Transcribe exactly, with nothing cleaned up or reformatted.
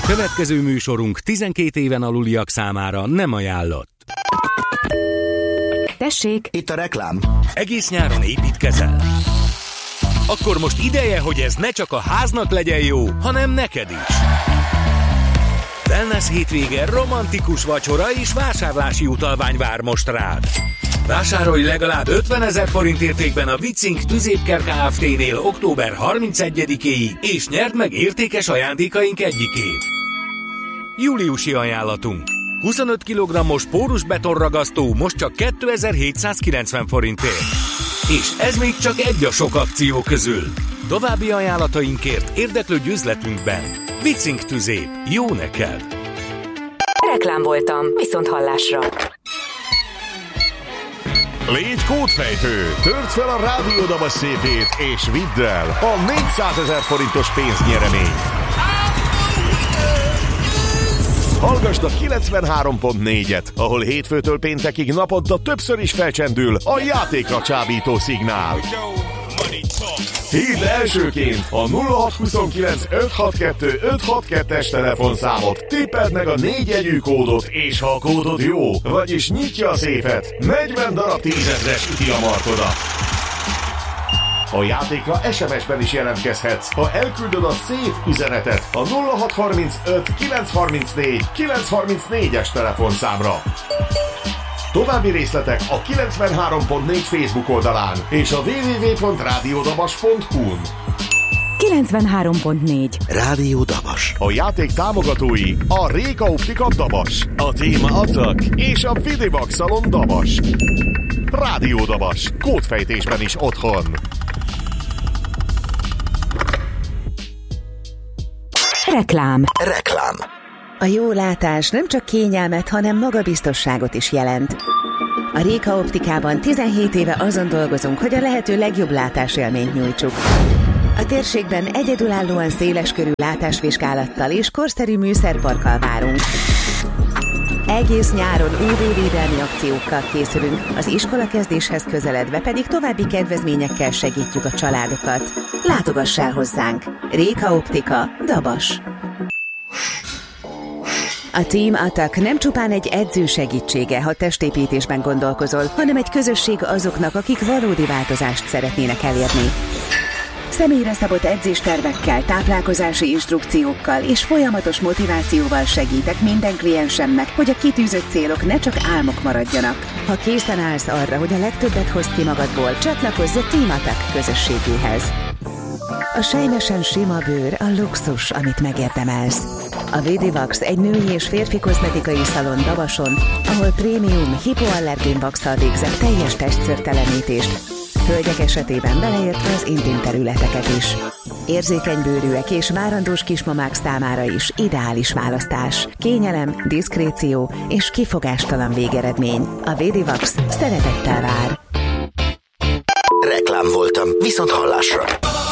A következő műsorunk tizenkét éven aluliak számára nem ajánlott. Tessék! Itt a reklám. Egész nyáron építkezel? Akkor most ideje, hogy ez ne csak a háznak legyen jó, hanem neked is. Wellness hétvége, romantikus vacsora és vásárlási utalvány vár most rád. Vásárolj legalább ötvenezer forint értékben a Vicink Tüzépker Kft-nél október harmincegyedikéig, és nyerd meg értékes ajándékaink egyikét. Júliusi ajánlatunk. huszonöt kilogrammos pórus betonragasztó most csak kétezer-hétszázkilencven forintért. És ez még csak egy a sok akció közül. További ajánlatainkért érdeklődj üzletünkben. Vicink Tüzép. Jó neked! Reklám voltam, viszont hallásra. Légy kódfejtő! Törd fel a rádiódabas szépét, és vidd el a négyszázezer forintos pénznyeremény! Hallgasd a kilencvenhárom pont négyet, ahol hétfőtől péntekig naponta többször is felcsendül a játékra csábító szignál. Hívd elsőként a nulla hat huszonkilenc öt hat kettő öt hat kettes telefonszámot, tippeld meg a négy jegyű kódot, és ha a kódod jó, vagyis nyitja a széfet, negyven darab tízezres üti a markodat. A játékra es em es-ben is jelentkezhetsz, ha elküldöd a szép üzenetet a nulla hat harmincöt kilenc harmincnégy kilenc harmincnégyes telefonszámra. További részletek a kilencvenhárom pont négy Facebook oldalán és a double-u double-u double-u pont rádiódabas pont hu-n. kilencvenhárom pont négy Rádió Dabas. A játék támogatói a Réka Optika Dabas, a Téma Attack és a Vidivac Salon Dabas. Rádió Dabas, kódfejtésben is otthon. Reklám. Reklám. A jó látás nem csak kényelmet, hanem magabiztosságot is jelent. A Réka Optikában tizenhét éve azon dolgozunk, hogy a lehető legjobb látásélményt nyújtsuk. A térségben egyedülállóan széleskörű látásvizsgálattal és korszerű műszerparkkal várunk. Egész nyáron ú vé-védelmi akciókkal készülünk, az iskolakezdéshez közeledve pedig további kedvezményekkel segítjük a családokat. Látogass el hozzánk! Réka Optika, Dabas. A Team Attack nem csupán egy edző segítsége, ha testépítésben gondolkozol, hanem egy közösség azoknak, akik valódi változást szeretnének elérni. Személyre szabott edzéstervekkel, táplálkozási instrukciókkal és folyamatos motivációval segítek minden kliensemnek, hogy a kitűzött célok ne csak álmok maradjanak. Ha készen állsz arra, hogy a legtöbbet hozd ki magadból, csatlakozz a Team Attack közösségéhez. A sejmesen sima bőr a luxus, amit megérdemelsz. A Vidivac egy női és férfi kozmetikai szalon Davason, ahol prémium hipoallergén vaxxal végzett teljes testszőrtelenítést, hölgyek esetében beleértve az intim területeket is. Érzékeny bőrűek és várandós kismamák számára is ideális választás. Kényelem, diszkréció és kifogástalan végeredmény. A Vidivac szeretettel vár. Reklám voltam, viszont hallásra.